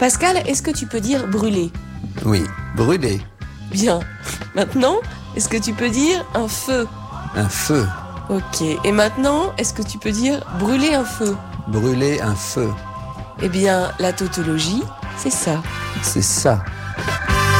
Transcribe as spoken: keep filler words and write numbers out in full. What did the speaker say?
Pascal, est-ce que tu peux dire brûler ? Oui, brûler. Bien. Maintenant, est-ce que tu peux dire un feu ? Un feu. Ok. Et maintenant, est-ce que tu peux dire brûler un feu ? Brûler un feu. Eh bien, la tautologie, c'est ça. C'est ça.